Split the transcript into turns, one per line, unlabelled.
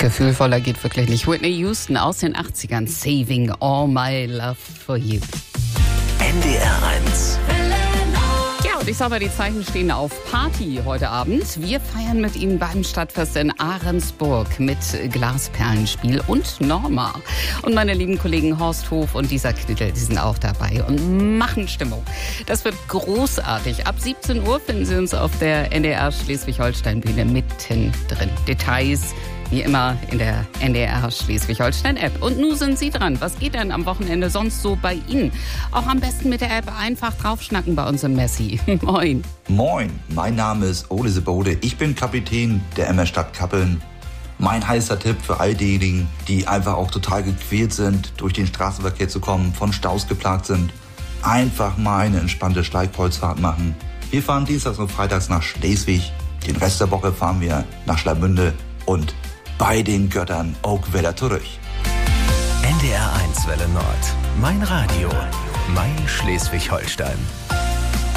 Gefühlvoller geht wirklich nicht. Whitney Houston aus den 80ern. Saving all my love for you.
NDR 1.
Ja, und ich sag mal, die Zeichen stehen auf Party heute Abend. Wir feiern mit Ihnen beim Stadtfest in Ahrensburg mit Glasperlenspiel und Norma. Und meine lieben Kollegen Horst Hof und Lisa Knittel, die sind auch dabei und machen Stimmung. Das wird großartig. Ab 17 Uhr finden Sie uns auf der NDR Schleswig-Holstein-Bühne mittendrin. Details wie immer in der NDR Schleswig-Holstein-App. Und nun sind Sie dran. Was geht denn am Wochenende sonst so bei Ihnen? Auch am besten mit der App einfach draufschnacken bei uns im Messi. Moin.
Moin, mein Name ist Ole Sebode. Ich bin Kapitän der MR Stadt Kappeln. Mein heißer Tipp für all diejenigen, die einfach auch total gequält sind, durch den Straßenverkehr zu kommen, von Staus geplagt sind, einfach mal eine entspannte Steigkreuzfahrt machen. Wir fahren dienstags und freitags nach Schleswig. Den Rest der Woche fahren wir nach Schlamünde und bei den Göttern auch wieder zurück.
NDR 1 Welle Nord. Mein Radio. Mein Schleswig-Holstein.